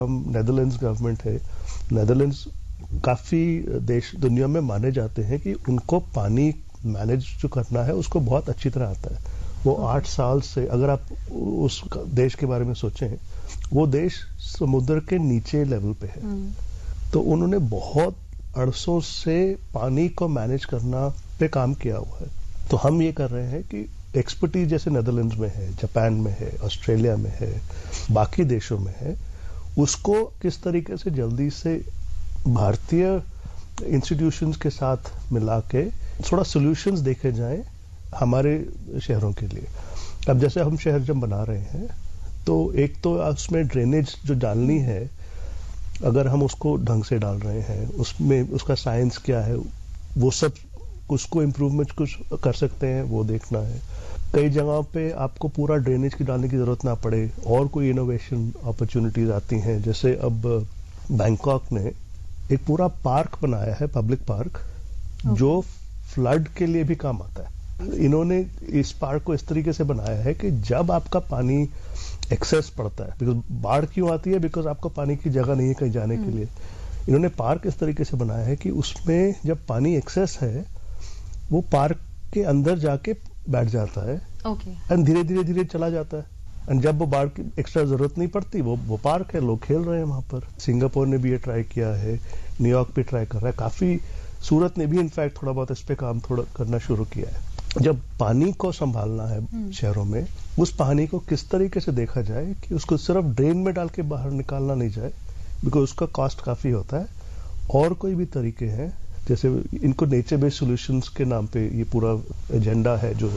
हम Netherlands government है, Netherlands काफ़ी देश दुनिया में माने जाते हैं कि उनको पानी मैनेज जो करना है उसको बहुत अच्छी तरह आता है। वो 8 साल से, अगर आप उस देश के बारे में सोचें, वो देश समुद्र के नीचे लेवल पे है, तो उन्होंने बहुत अरसों से पानी को मैनेज करना पे काम किया हुआ है। तो हम ये कर रहे हैं कि एक्सपर्टीज जैसे नेदरलैंड्स में है, जापान में है, ऑस्ट्रेलिया में है, बाकी देशों में है, उसको किस तरीके से जल्दी से भारतीय इंस्टीट्यूशंस के साथ मिला के थोड़ा सॉल्यूशंस देखे जाएं हमारे शहरों के लिए। अब जैसे हम शहर जब बना रहे हैं तो एक तो उसमें ड्रेनेज जो डालनी है, अगर हम उसको ढंग से डाल रहे हैं, उसमें उसका साइंस क्या है, वो सब उसको इम्प्रूवमेंट कुछ कर सकते हैं, वो देखना है। कई जगहों पे आपको पूरा ड्रेनेज की डालने की जरूरत ना पड़े और कोई इनोवेशन अपॉर्चुनिटीज आती हैं। जैसे अब बैंकॉक ने एक पूरा पार्क बनाया है, पब्लिक पार्क, जो फ्लड के लिए भी काम आता है। इन्होंने इस पार्क को इस तरीके से बनाया है कि जब आपका पानी एक्सेस पड़ता है, बिकॉज बाढ़ क्यों आती है, बिकॉज आपको पानी की जगह नहीं है कहीं जाने के लिए, इन्होंने पार्क इस तरीके से बनाया है कि उसमें जब पानी एक्सेस है वो पार्क के अंदर जाके बैठ जाता है एंड धीरे धीरे धीरे चला जाता है। एंड जब वो बाढ़ की एक्स्ट्रा जरूरत नहीं पड़ती, वो पार्क है, लोग खेल रहे हैं वहां पर। सिंगापुर ने भी ये ट्राई किया है, न्यूयॉर्क भी ट्राई कर रहा है, काफी सूरत ने भी इनफैक्ट थोड़ा बहुत इस पे काम थोड़ा करना शुरू किया है। जब पानी को संभालना है शहरों में, उस पानी को किस तरीके से देखा जाए कि उसको सिर्फ ड्रेन में डाल के बाहर निकालना नहीं जाए, बिकॉज उसका कॉस्ट काफी होता है। और कोई भी तरीके हैं, जैसे इनको नेचर बेस्ड सॉल्यूशंस के नाम पे ये पूरा एजेंडा है, जो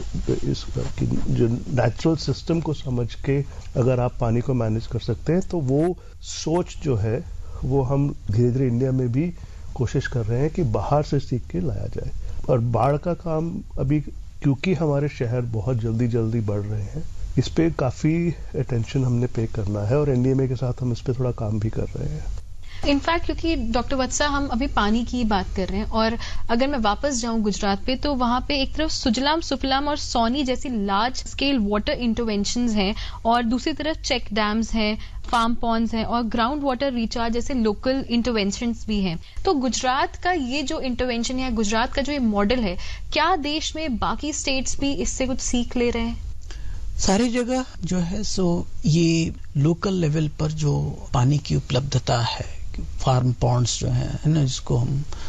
नेचुरल सिस्टम को समझ के अगर आप पानी को मैनेज कर सकते हैं, तो वो सोच जो है वो हम धीरे धीरे इंडिया में भी कोशिश कर रहे हैं कि बाहर से सीख के लाया जाए। और बाढ़ का काम अभी, क्योंकि हमारे शहर बहुत जल्दी जल्दी बढ़ रहे हैं, इस पे काफी अटेंशन हमने पे करना है और एनडीएमए के साथ हम इस पे थोड़ा काम भी कर रहे हैं। इनफैक्ट क्योंकि डॉक्टर वत्सा, हम अभी पानी की बात कर रहे हैं, और अगर मैं वापस जाऊं गुजरात पे, तो वहां पे एक तरफ सुजलाम सुफलाम और सोनी जैसी लार्ज स्केल वाटर इंटरवेंशंस हैं, और दूसरी तरफ चेक डैम्स हैं, फार्म पॉन्ड्स हैं, और ग्राउंड वाटर रिचार्ज जैसे लोकल इंटरवेंशंस भी हैं। तो गुजरात का ये जो इंटरवेंशन है, गुजरात का जो ये मॉडल है, क्या देश में बाकी स्टेट्स भी इससे कुछ सीख ले रहे हैं? सारी जगह जो है सो ये लोकल लेवल पर जो पानी की उपलब्धता है, फार्म पॉन्ड्स जो है ना, जिसको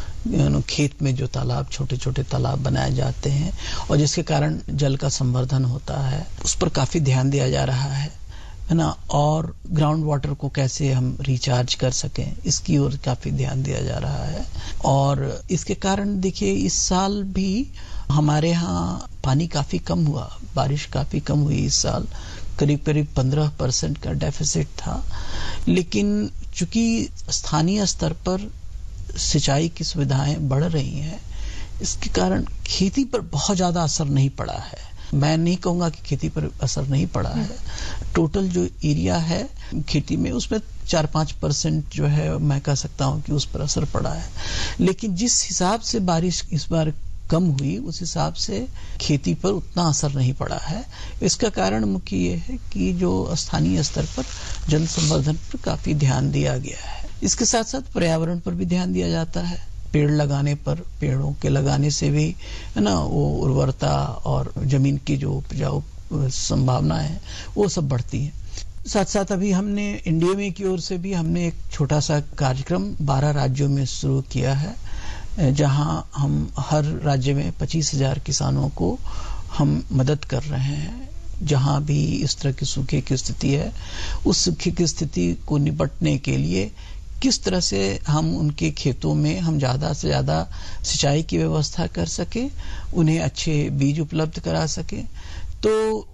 हम खेत में जो तालाब, छोटे छोटे तालाब बनाए जाते हैं और जिसके कारण जल का संवर्धन होता है, उस पर काफी ध्यान दिया जा रहा है ना। और ग्राउंड वाटर को कैसे हम रिचार्ज कर सकें, इसकी ओर काफी ध्यान दिया जा रहा है। और इसके कारण देखिए, इस साल भी हमारे यहाँ पानी काफी कम हुआ, बारिश काफी कम हुई इस साल, करीब करीब 15% का डेफिसिट था। लेकिन चूंकि स्थानीय स्तर पर सिंचाई की सुविधाएं बढ़ रही हैं, इसके कारण खेती पर बहुत ज्यादा असर नहीं पड़ा है। मैं नहीं कहूंगा कि खेती पर असर नहीं पड़ा है। टोटल जो एरिया है खेती में, उसमें 4-5% जो है मैं कह सकता हूं कि उस पर असर पड़ा है। लेकिन जिस हिसाब से बारिश इस बार कम हुई, उस हिसाब से खेती पर उतना असर नहीं पड़ा है। इसका कारण मुख्य ये है कि जो स्थानीय स्तर पर जल संवर्धन पर काफी ध्यान दिया गया है। इसके साथ साथ पर्यावरण पर भी ध्यान दिया जाता है। पेड़ लगाने पर, पेड़ों के लगाने से भी है ना, वो उर्वरता और जमीन की जो उपजाऊ संभावना है वो सब बढ़ती है। साथ साथ अभी हमने एनडीएमए की ओर से भी हमने एक छोटा सा कार्यक्रम 12 राज्यों में शुरू किया है, जहां हम हर राज्य में 25,000 किसानों को हम मदद कर रहे हैं। जहां भी इस तरह की सूखे की स्थिति है, उस सूखे की स्थिति को निपटने के लिए किस तरह से हम उनके खेतों में हम ज्यादा से ज्यादा सिंचाई की व्यवस्था कर सके, उन्हें अच्छे बीज उपलब्ध करा सके। तो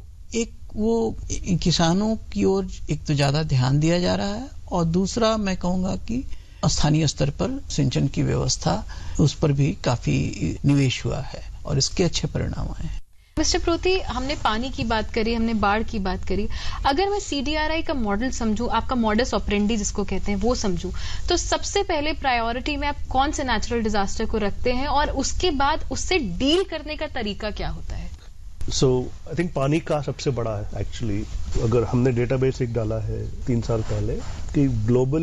एक वो किसानों की ओर एक तो ज्यादा ध्यान दिया जा रहा है, और दूसरा मैं कहूंगा कि स्थानीय स्तर पर सिंचन की व्यवस्था, उस पर भी काफी निवेश हुआ है और इसके अच्छे परिणाम आए हैं। मिस्टर प्रोती, हमने पानी की बात करी, हमने बाढ़ की बात करी। अगर मैं सीडीआरआई का मॉडल समझूं, आपका मॉडस ऑपरेंडी जिसको कहते हैं वो समझूं, तो सबसे पहले प्रायोरिटी में आप कौन से नेचुरल डिजास्टर को रखते हैं, और उसके बाद उससे डील करने का तरीका क्या होता है? सो आई थिंक पानी का सबसे बड़ा है एक्चुअली। अगर हमने डेटाबेस एक डाला है 3 साल पहले, कि ग्लोबल